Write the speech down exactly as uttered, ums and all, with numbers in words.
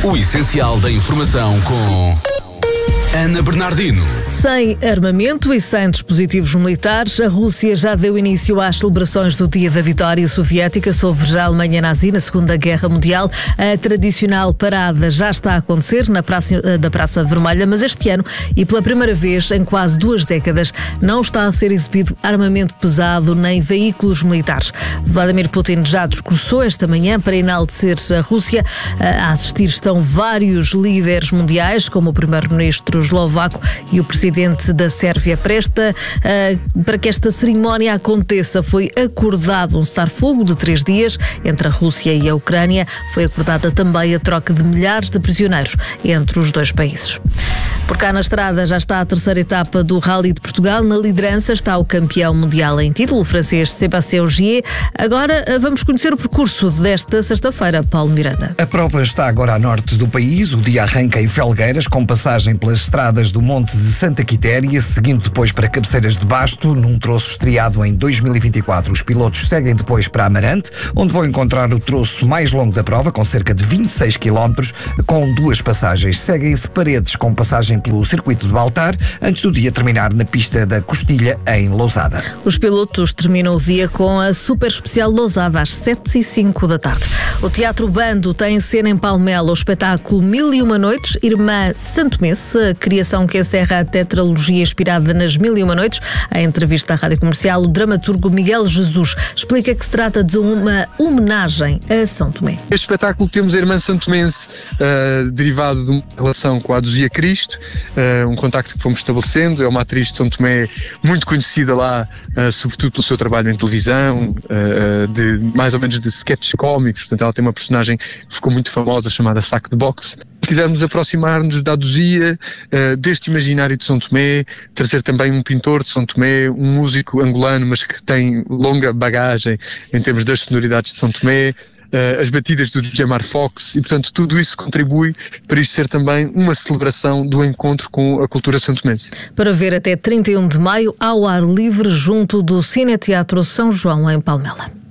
O essencial da informação com Ana Bernardino. Sem armamento e sem dispositivos militares, a Rússia já deu início às celebrações do Dia da Vitória Soviética sobre a Alemanha nazi na Segunda Guerra Mundial. A tradicional parada já está a acontecer na Praça, na Praça Vermelha, mas este ano, e pela primeira vez em quase duas décadas, não está a ser exibido armamento pesado nem veículos militares. Vladimir Putin já discursou esta manhã para enaltecer a Rússia. A assistir estão vários líderes mundiais, como o primeiro-ministro eslovaco e o presidente da Sérvia. Presta uh, para que esta cerimónia aconteça, foi acordado um cessar-fogo de três dias entre a Rússia e a Ucrânia. Foi acordada também a troca de milhares de prisioneiros entre os dois países. Por cá na estrada já está a terceira etapa do Rally de Portugal. Na liderança está o campeão mundial em título, o francês Sébastien Ogier. Agora vamos conhecer o percurso desta sexta-feira, Paulo Miranda. A prova está agora a norte do país. O dia arranca em Felgueiras, com passagem pelas estradas do Monte de Santa Quitéria, seguindo depois para Cabeceiras de Basto, num troço estreado em dois mil e vinte e quatro. Os pilotos seguem depois para Amarante, onde vão encontrar o troço mais longo da prova, com cerca de vinte e seis quilómetros, com duas passagens. Seguem-se Paredes, com passagem pelo circuito de Baltar, antes do dia terminar na pista da Costilha, em Lousada. Os pilotos terminam o dia com a super especial Lousada, às sete e cinco da tarde. O Teatro Bando tem em cena em Palmela o espetáculo Mil e Uma Noites, Irmã Santomense, a criação que encerra a tetralogia inspirada nas Mil e Uma Noites. Em entrevista à Rádio Comercial, o dramaturgo Miguel Jesus explica que se trata de uma homenagem a São Tomé. Este espetáculo temos a Irmã Santomense, uh, derivado de uma relação com a Aduzia Cristo, uh, um contacto que fomos estabelecendo. É uma atriz de São Tomé muito conhecida lá, uh, sobretudo pelo seu trabalho em televisão, uh, de, mais ou menos de sketches cómicos. Portanto, ela tem uma personagem que ficou muito famosa chamada Saco de Boxe. Quisermos aproximar-nos da Aduzia, uh, deste imaginário de São Tomé, trazer também um pintor de São Tomé, um músico angolano, mas que tem longa bagagem em termos das sonoridades de São Tomé, uh, as batidas do D J Mar Fox, e portanto tudo isso contribui para isto ser também uma celebração do encontro com a cultura santomense. Para ver até trinta e um de maio, ao ar livre, junto do Cine Teatro São João, em Palmela.